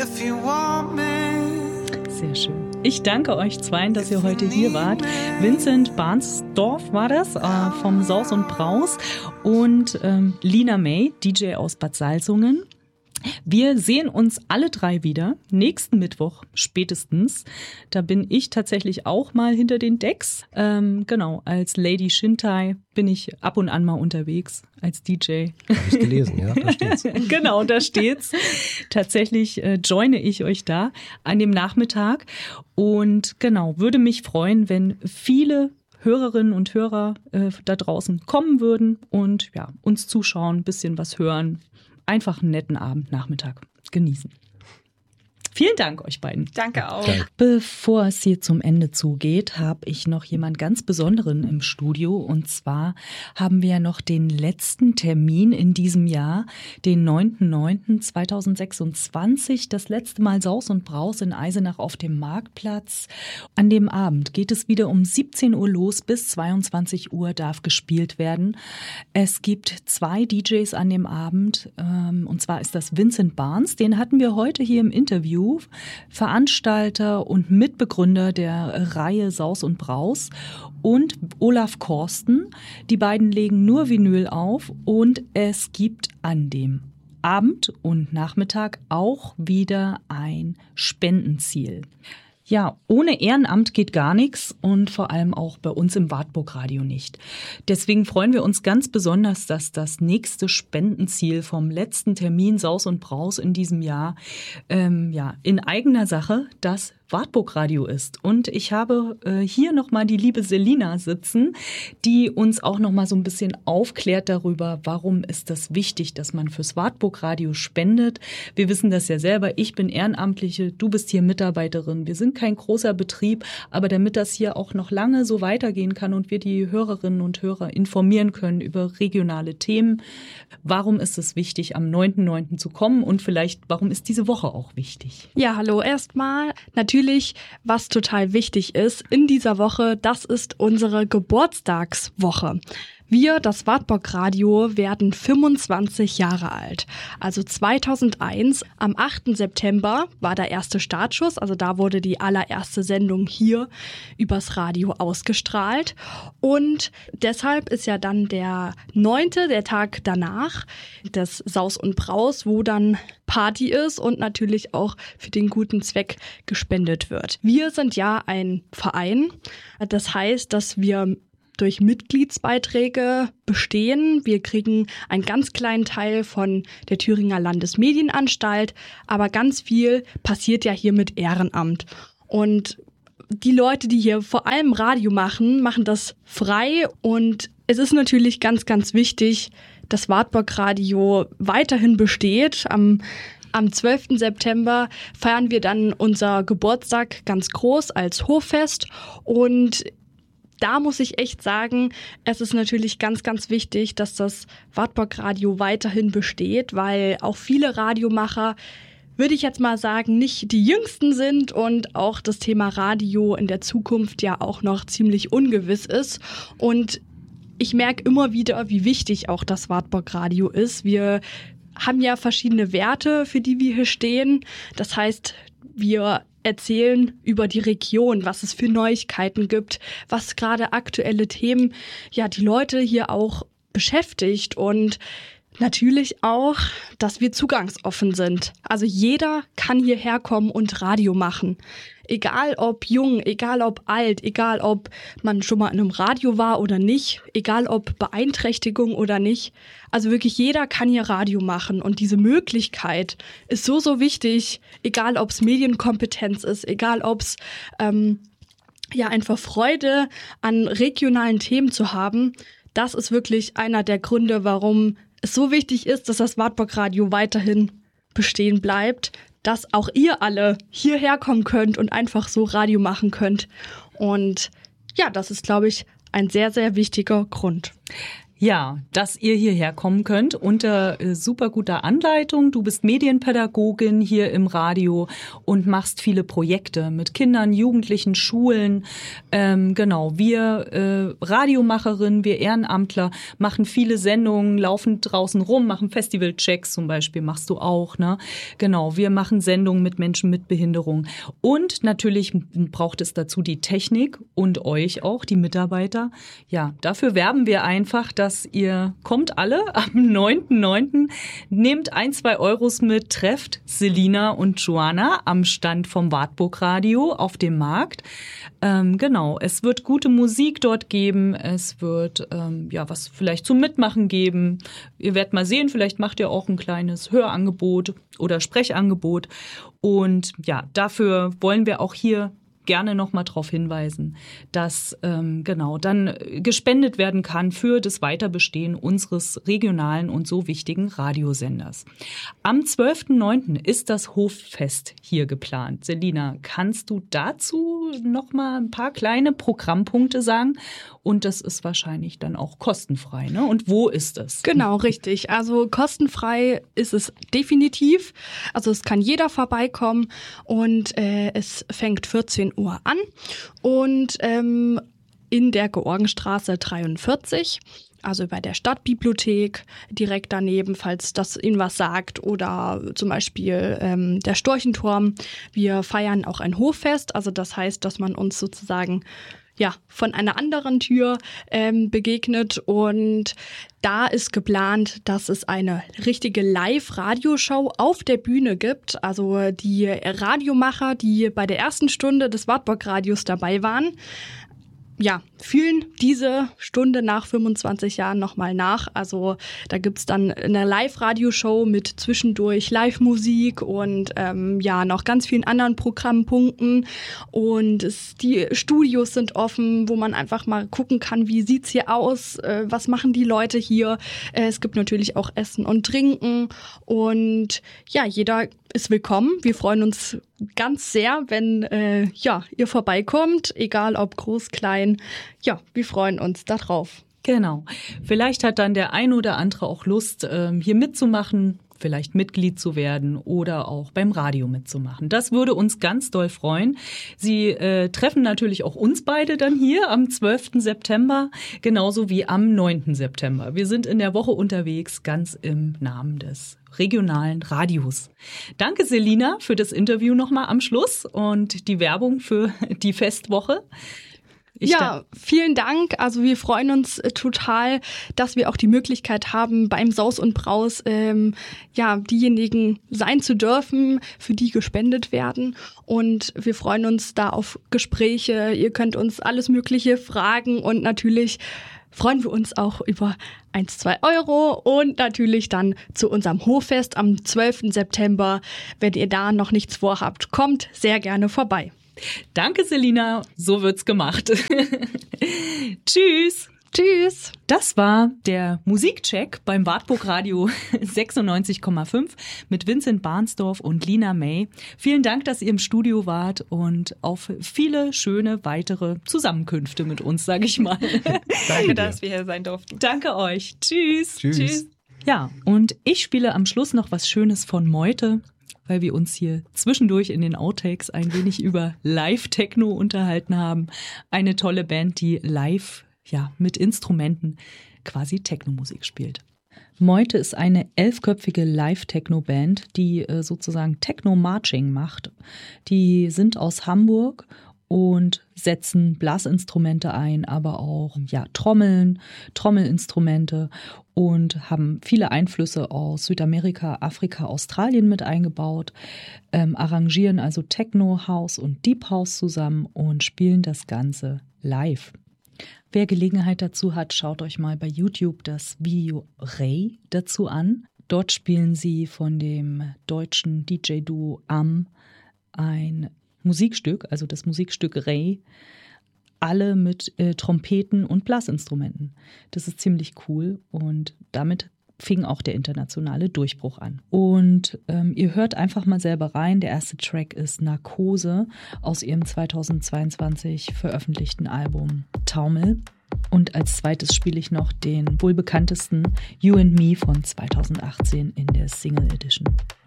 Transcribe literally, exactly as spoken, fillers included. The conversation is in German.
if you want me. Sehr schön. Ich danke euch zweien, dass ihr heute hier wart. Vincent Barnsdorf war das, äh, vom Saus und Braus, und ähm, Lina May, D J aus Bad Salzungen. Wir sehen uns alle drei wieder, nächsten Mittwoch spätestens. Da bin ich tatsächlich auch mal hinter den Decks. Ähm, genau, als Lady Shintai bin ich ab und an mal unterwegs als D J. Hab ich gelesen, ja, da steht's. Genau, da steht's. Tatsächlich äh, joine ich euch da an dem Nachmittag. Und genau, würde mich freuen, wenn viele Hörerinnen und Hörer äh, da draußen kommen würden und ja, uns zuschauen, ein bisschen was hören. Einfach einen netten Abend, Nachmittag genießen. Vielen Dank euch beiden. Danke auch. Danke. Bevor es hier zum Ende zugeht, habe ich noch jemand ganz Besonderen im Studio. Und zwar haben wir ja noch den letzten Termin in diesem Jahr, den neunten neunten zweitausendsechsundzwanzig. Das letzte Mal Saus und Braus in Eisenach auf dem Marktplatz. An dem Abend geht es wieder um siebzehn Uhr los, bis zweiundzwanzig Uhr darf gespielt werden. Es gibt zwei D Js an dem Abend. Und zwar ist das Vincent Barnes, den hatten wir heute hier im Interview. Veranstalter und Mitbegründer der Reihe Saus und Braus, und Olaf Korsten. Die beiden legen nur Vinyl auf, und es gibt an dem Abend und Nachmittag auch wieder ein Spendenziel. Ja, ohne Ehrenamt geht gar nichts, und vor allem auch bei uns im Wartburg Radio nicht. Deswegen freuen wir uns ganz besonders, dass das nächste Spendenziel vom letzten Termin Saus und Braus in diesem Jahr ähm, ja in eigener Sache das Wartburg Radio ist. Und ich habe äh, hier nochmal die liebe Selina sitzen, die uns auch nochmal so ein bisschen aufklärt darüber, warum ist das wichtig, dass man fürs Wartburg Radio spendet. Wir wissen das ja selber, ich bin Ehrenamtliche, du bist hier Mitarbeiterin. Wir sind kein großer Betrieb, aber damit das hier auch noch lange so weitergehen kann und wir die Hörerinnen und Hörer informieren können über regionale Themen, warum ist es wichtig, am neunten neunten zu kommen, und vielleicht, warum ist diese Woche auch wichtig? Ja, hallo erstmal. Natürlich, was total wichtig ist in dieser Woche, das ist unsere Geburtstagswoche. Wir, das Wartburg Radio, werden fünfundzwanzig Jahre alt. Also zweitausendeins, am achten September, war der erste Startschuss. Also da wurde die allererste Sendung hier übers Radio ausgestrahlt. Und deshalb ist ja dann der neunte, der Tag danach, des Saus und Braus, wo dann Party ist und natürlich auch für den guten Zweck gespendet wird. Wir sind ja ein Verein. Das heißt, dass wir durch Mitgliedsbeiträge bestehen. Wir kriegen einen ganz kleinen Teil von der Thüringer Landesmedienanstalt, aber ganz viel passiert ja hier mit Ehrenamt. Und die Leute, die hier vor allem Radio machen, machen das frei, und es ist natürlich ganz, ganz wichtig, dass Wartburg Radio weiterhin besteht. Am Am zwölften September feiern wir dann unser Geburtstag ganz groß als Hoffest, und da muss ich echt sagen, es ist natürlich ganz, ganz wichtig, dass das Wartburg Radio weiterhin besteht, weil auch viele Radiomacher, würde ich jetzt mal sagen, nicht die jüngsten sind und auch das Thema Radio in der Zukunft ja auch noch ziemlich ungewiss ist. Und ich merke immer wieder, wie wichtig auch das Wartburg Radio ist. Wir haben ja verschiedene Werte, für die wir hier stehen. Das heißt, wir erzählen über die Region, was es für Neuigkeiten gibt, was gerade aktuelle Themen ja die Leute hier auch beschäftigt, und natürlich auch, dass wir zugangsoffen sind. Also jeder kann hierher kommen und Radio machen. Egal ob jung, egal ob alt, egal ob man schon mal in einem Radio war oder nicht, egal ob Beeinträchtigung oder nicht. Also wirklich jeder kann hier Radio machen, und diese Möglichkeit ist so, so wichtig, egal ob es Medienkompetenz ist, egal ob es ähm, ja einfach Freude an regionalen Themen zu haben. Das ist wirklich einer der Gründe, warum es so wichtig ist, dass das Wartburg Radio weiterhin bestehen bleibt, dass auch ihr alle hierher kommen könnt und einfach so Radio machen könnt. Und ja, das ist, glaube ich, ein sehr, sehr wichtiger Grund. Ja, dass ihr hierher kommen könnt unter äh, super guter Anleitung. Du bist Medienpädagogin hier im Radio und machst viele Projekte mit Kindern, Jugendlichen, Schulen. Ähm, genau, wir äh, Radiomacherinnen, wir Ehrenamtler machen viele Sendungen, laufen draußen rum, machen Festivalchecks zum Beispiel, machst du auch, ne? Genau, wir machen Sendungen mit Menschen mit Behinderung. Und natürlich braucht es dazu die Technik und euch auch, die Mitarbeiter. Ja, dafür werben wir einfach, dass dass ihr kommt alle am neunten neunten Nehmt ein, zwei Euros mit, trefft Selina und Joanna am Stand vom Wartburg Radio auf dem Markt. Ähm, genau, es wird gute Musik dort geben, es wird ähm, ja was vielleicht zum Mitmachen geben. Ihr werdet mal sehen, vielleicht macht ihr auch ein kleines Hörangebot oder Sprechangebot. Und ja, dafür wollen wir auch hier gerne noch mal darauf hinweisen, dass ähm, genau dann gespendet werden kann für das Weiterbestehen unseres regionalen und so wichtigen Radiosenders. Am zwölften neunten ist das Hoffest hier geplant. Selina, kannst du dazu noch mal ein paar kleine Programmpunkte sagen? Und das ist wahrscheinlich dann auch kostenfrei, ne? Und wo ist es? Genau, richtig. Also kostenfrei ist es definitiv. Also es kann jeder vorbeikommen und äh, es fängt vierzehn Uhr an und ähm, in der Georgenstraße dreiundvierzig. Also bei der Stadtbibliothek direkt daneben, falls das Ihnen was sagt, oder zum Beispiel ähm, der Storchenturm. Wir feiern auch ein Hoffest, also das heißt, dass man uns sozusagen ja von einer anderen Tür ähm, begegnet, und da ist geplant, dass es eine richtige Live-Radioshow auf der Bühne gibt. Also die Radiomacher, die bei der ersten Stunde des Wartburg-Radios dabei waren, ja, fühlen diese Stunde nach fünfundzwanzig Jahren nochmal nach. Also da gibt's dann eine Live-Radioshow mit zwischendurch Live-Musik und ähm, ja noch ganz vielen anderen Programmpunkten. Und es, die Studios sind offen, wo man einfach mal gucken kann, wie sieht's hier aus, äh, was machen die Leute hier. Äh, es gibt natürlich auch Essen und Trinken. Und ja, jeder ist willkommen. Wir freuen uns ganz sehr, wenn äh, ja ihr vorbeikommt, egal ob groß, klein. Ja, wir freuen uns darauf. Genau. Vielleicht hat dann der ein oder andere auch Lust, ähm, hier mitzumachen, vielleicht Mitglied zu werden oder auch beim Radio mitzumachen. Das würde uns ganz doll freuen. Sie äh, treffen natürlich auch uns beide dann hier am zwölften September, genauso wie am neunten September. Wir sind in der Woche unterwegs, ganz im Namen des regionalen Radios. Danke, Selina, für das Interview nochmal am Schluss und die Werbung für die Festwoche. Ich ja, vielen Dank. Also wir freuen uns äh, total, dass wir auch die Möglichkeit haben, beim Saus und Braus ähm, ja diejenigen sein zu dürfen, für die gespendet werden. Und wir freuen uns da auf Gespräche. Ihr könnt uns alles Mögliche fragen, und natürlich freuen wir uns auch über eins, zwei Euro und natürlich dann zu unserem Hoffest am zwölften September. Wenn ihr da noch nichts vorhabt, kommt sehr gerne vorbei. Danke, Selina. So wird's gemacht. Tschüss. Tschüss. Das war der Musikcheck beim Wartburg Radio sechsundneunzig Komma fünf mit Vincent Barnsdorf und Lina May. Vielen Dank, dass ihr im Studio wart, und auf viele schöne weitere Zusammenkünfte mit uns, sage ich mal. Danke, dass wir hier sein durften. Danke euch. Tschüss. Tschüss. Tschüss. Ja, und ich spiele am Schluss noch was Schönes von Meute, weil wir uns hier zwischendurch in den Outtakes ein wenig über Live-Techno unterhalten haben. Eine tolle Band, die live, ja, mit Instrumenten quasi Techno-Musik spielt. Meute ist eine elfköpfige Live-Techno-Band, die äh, sozusagen Techno-Marching macht. Die sind aus Hamburg und setzen Blasinstrumente ein, aber auch ja, Trommeln, Trommelinstrumente, und haben viele Einflüsse aus Südamerika, Afrika, Australien mit eingebaut, ähm, arrangieren also Techno, House und Deep House zusammen und spielen das Ganze live. Wer Gelegenheit dazu hat, schaut euch mal bei YouTube das Video Ray dazu an. Dort spielen sie von dem deutschen D J-Duo Am ein Musikstück, also das Musikstück Ray, alle mit äh, Trompeten und Blasinstrumenten. Das ist ziemlich cool, und damit fing auch der internationale Durchbruch an. Und ähm, ihr hört einfach mal selber rein. Der erste Track ist Narkose aus ihrem zweitausendzweiundzwanzig veröffentlichten Album Taumel. Und als zweites spiele ich noch den wohl bekanntesten You and Me von zweitausendachtzehn in der Single Edition.